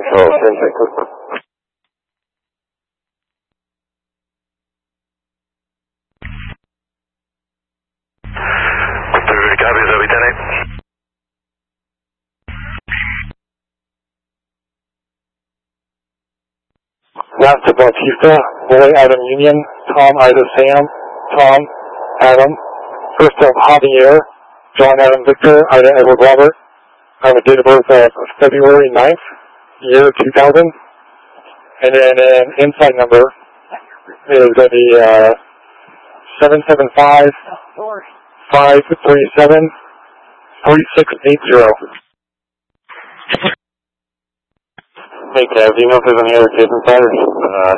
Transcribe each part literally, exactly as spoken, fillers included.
Oh, ten seconds. Copy, Zoe ten eight. Master Bautista, Boy Adam Union, Tom Ida Sam, Tom Adam, first of Javier, John Adam Victor, Ida Edward Robert. I have a date of birth of February ninth, year two thousand. And then an inside number is going to be uh, seven seven five, five three seven, three six eight zero. Hey, Kev, do you know if there's any other kids inside or just, uh,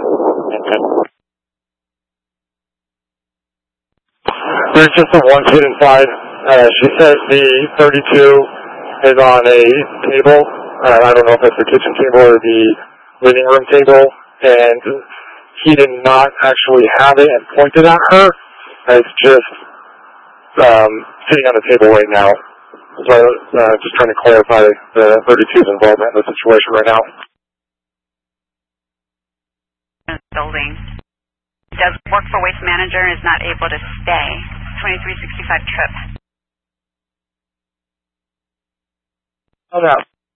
there's just the one kid inside. Uh, she says the thirty-two is on a table. Uh, I don't know if that's the kitchen table or the living room table, and he did not actually have it and pointed at her. It's just um, sitting on the table right now. So uh, just trying to clarify the thirty-two's involvement in the situation right now. Building. Does work for waste manager and is not able to stay. twenty-three sixty-five trip. Oh no.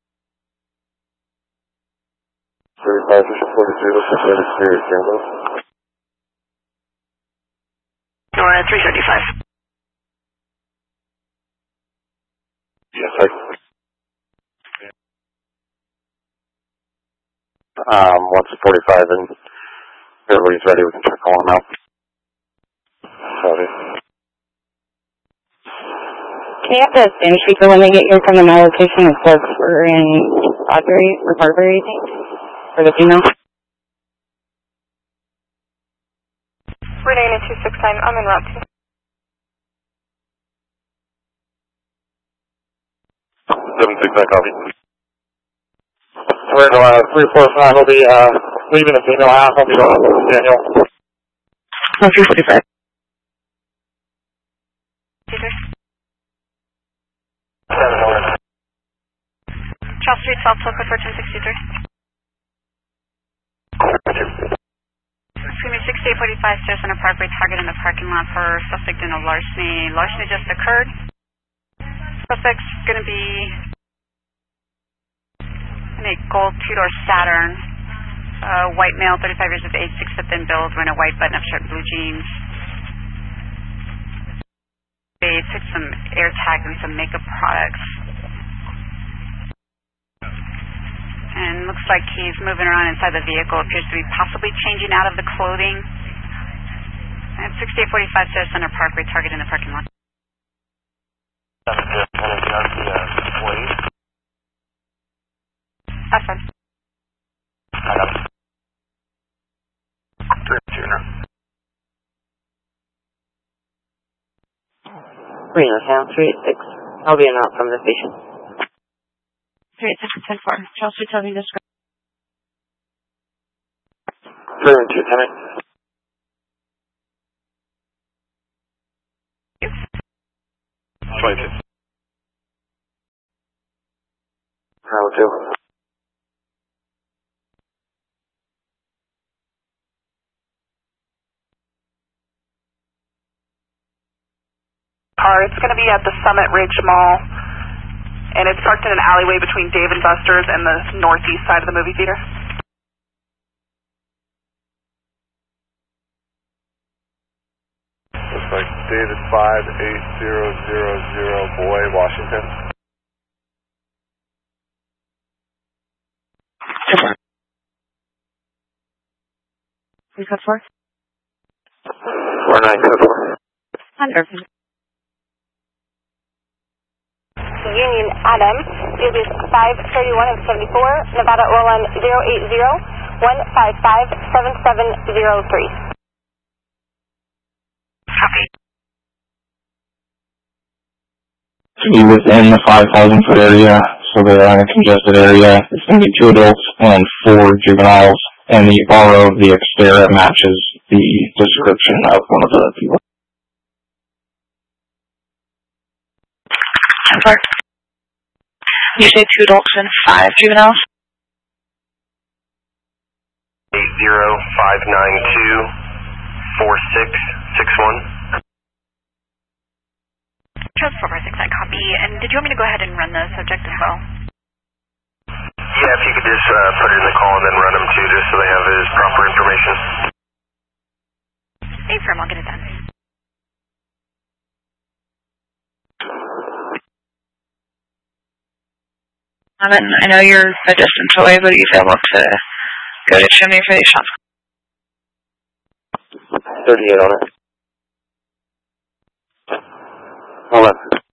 thirty-five forty-three, this is thirty-three, Campbell. Nora, three thirty-five. Yes, I... Um, once the forty-five and everybody's ready, we can start calling them out. Sorry. Can you have the same speaker when they get you from the my location? It says we're in Sudbury or Barberry, I think, for the female. Renee, two six nine, I'm in route two. seven six nine, copy. We're in uh, three four five, I'll be uh, leaving the female half, I'll be going with Daniel. Oh, three forty-five. Charles Street, South Toka, fourteen sixty-three. Excuse me, sixty-eight forty-five, Stairs Center Parkway, target in the parking lot for suspect in a larceny. Larceny just occurred. Suspect's going to be in a gold two-door Saturn. Uh, white male, thirty-five years of age, six foot thin build, wearing a white button-up shirt, blue jeans. They took some air tags and some makeup products. And looks like he's moving around inside the vehicle. Appears to be possibly changing out of the clothing. And sixty-eight forty-five Sarah Center Parkway, target in the parking lot. That's fine. Reno Town, three eight six. I'll be in out from the station. three eight six ten four. Charles Street, tell me this. three one two, ten eight. twenty-two. Bravo two. Car. It's going to be at the Summit Ridge Mall, and it's parked in an alleyway between Dave and Buster's and the northeast side of the movie theater. Looks like David five eight zero zero zero, Boy, Washington. Three cut four. Four nine cut four. Under. Union Adam, it is five thirty-one of seventy-four, Nevada Orland zero eight zero one five five seven seven zero three. Copy. Be within the five thousand foot area, so they're in a congested area. It's going to be two adults and four juveniles, and the R O of the Xterra matches the description of one of the people. ten four. You say two adults and five juveniles? eight zero five nine two four six six one. Charles four four six, I copy. And did you want me to go ahead and run the subject as well? Yeah, if you could just uh, put it in the call and then run him too, just so they have his proper information. Hey, firm, I'll get it done. Um, and I know you're a distance away, but are you able to go to show me for these shots? thirty-eight on it. Hold on.